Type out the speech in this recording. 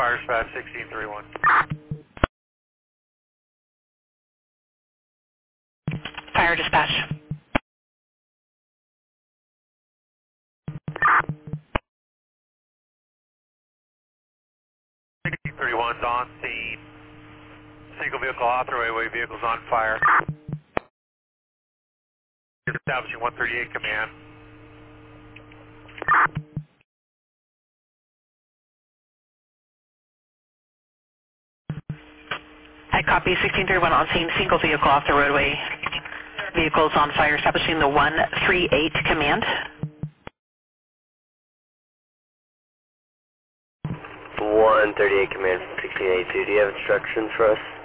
fire dispatch 1631. Fire dispatch. 1631's on scene. Single vehicle off the roadway, vehicles on fire. Establishing 138 command. I copy 1631 on scene, single vehicle off the roadway. Vehicles on fire, establishing the 138 command. 138 command from 1682. Do you have instructions for us?